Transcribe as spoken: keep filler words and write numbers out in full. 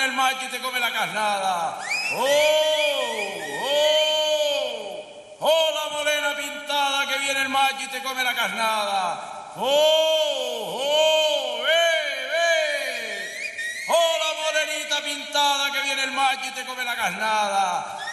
viene el macho y te come la carnada. ¡Oh! ¡Oh! ¡Oh, la morena pintada que viene el macho y te come la carnada! ¡Oh! ¡Oh! ¡Eh! ¡Eh! ¡Oh, la morenita pintada que viene el macho y te come la carnada!